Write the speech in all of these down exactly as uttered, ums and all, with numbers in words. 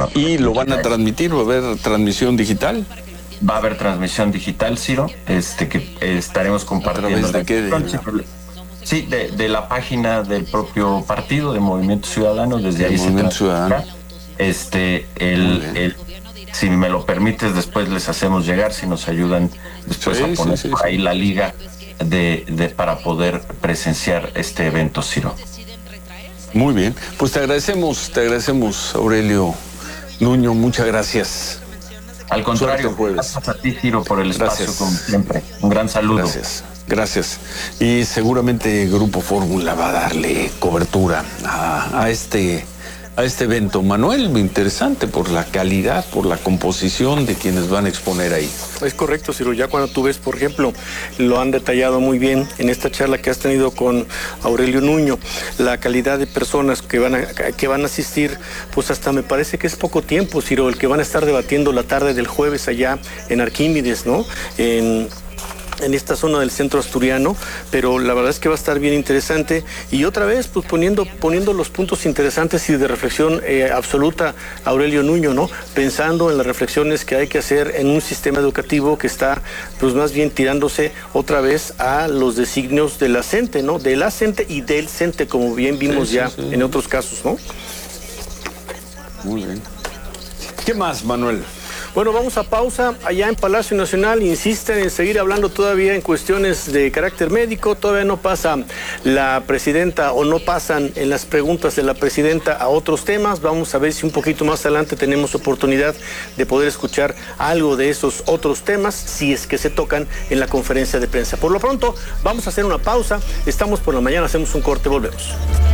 ¿no? ¿Y lo van a transmitir? ¿Va a haber transmisión digital? Va a haber transmisión digital, Ciro, este, que eh, estaremos compartiendo. ¿A través de qué? De... Sí, de, de la página del propio partido, de Movimiento Ciudadano, desde ahí Movimiento se Ciudadano. Este, el, el, si me lo permites, después les hacemos llegar, si nos ayudan después sí, a poner sí, sí, ahí sí. la liga de, de para poder presenciar este evento, Ciro. Muy bien, pues te agradecemos, te agradecemos, Aurelio Nuño, muchas gracias. Al contrario, gracias a ti, Ciro, por el espacio, gracias. Como siempre. Un gran saludo. Gracias, gracias. Y seguramente Grupo Fórmula va a darle cobertura a, a este... a este evento. Manuel, muy interesante por la calidad, por la composición de quienes van a exponer ahí. Es correcto, Ciro. Ya cuando tú ves, por ejemplo, lo han detallado muy bien en esta charla que has tenido con Aurelio Nuño, la calidad de personas que van a, que van a asistir, pues hasta me parece que es poco tiempo, Ciro, el que van a estar debatiendo la tarde del jueves allá en Arquímedes, ¿no? En... en esta zona del centro asturiano, pero la verdad es que va a estar bien interesante y otra vez pues poniendo, poniendo los puntos interesantes y de reflexión eh, absoluta Aurelio Nuño, ¿no? Pensando en las reflexiones que hay que hacer en un sistema educativo que está pues más bien tirándose otra vez a los designios de la CENTE, ¿no? De la CENTE y del CENTE, como bien vimos sí, ya sí, sí. en otros casos, ¿no? Muy bien. ¿Qué más, Manuel? Bueno, vamos a pausa. Allá en Palacio Nacional insisten en seguir hablando todavía en cuestiones de carácter médico. Todavía no pasa la presidenta o no pasan en las preguntas de la presidenta a otros temas. Vamos a ver si un poquito más adelante tenemos oportunidad de poder escuchar algo de esos otros temas, si es que se tocan en la conferencia de prensa. Por lo pronto, vamos a hacer una pausa. Estamos por la mañana, hacemos un corte, volvemos.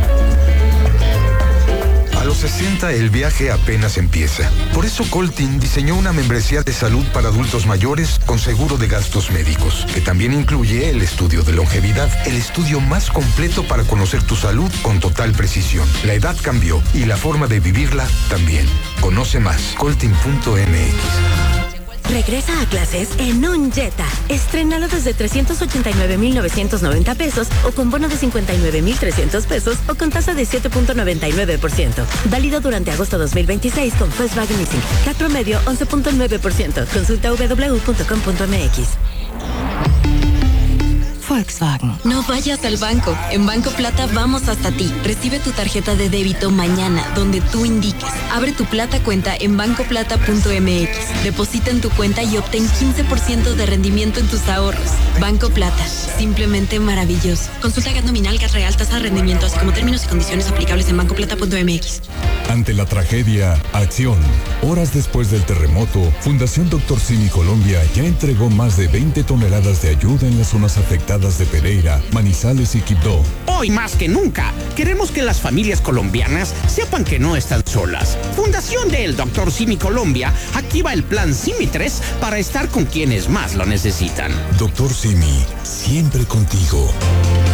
A los sesenta el viaje apenas empieza. Por eso Coltin diseñó una membresía de salud para adultos mayores con seguro de gastos médicos, que también incluye el estudio de longevidad, el estudio más completo para conocer tu salud con total precisión. La edad cambió y la forma de vivirla también. Conoce más, coltin punto m x. Regresa a clases en un Jetta. Estrénalo desde trescientos ochenta y nueve mil novecientos noventa pesos o con bono de cincuenta y nueve mil trescientos pesos o con tasa de siete punto noventa y nueve por ciento. Válido durante agosto dos mil veintiséis con Volkswagen Leasing. C A T promedio once punto nueve por ciento. Consulta w w w punto com punto m x. Volkswagen. No vayas al banco. En Banco Plata vamos hasta ti. Recibe tu tarjeta de débito mañana, donde tú indiques. Abre tu Plata cuenta en banco plata punto m x. Deposita en tu cuenta y obtén quince por ciento de rendimiento en tus ahorros. Banco Plata. Simplemente maravilloso. Consulta G A T nominal, G A T real, tasa de rendimiento, así como términos y condiciones aplicables en banco plata punto m x. Ante la tragedia, acción. Horas después del terremoto, Fundación Doctor Simi Colombia ya entregó más de veinte toneladas de ayuda en las zonas afectadas de Pereira, Manizales y Quibdó. Hoy más que nunca, queremos que las familias colombianas sepan que no están solas. Fundación del Doctor Simi Colombia activa el plan Simi tres para estar con quienes más lo necesitan. Doctor Simi, siempre contigo.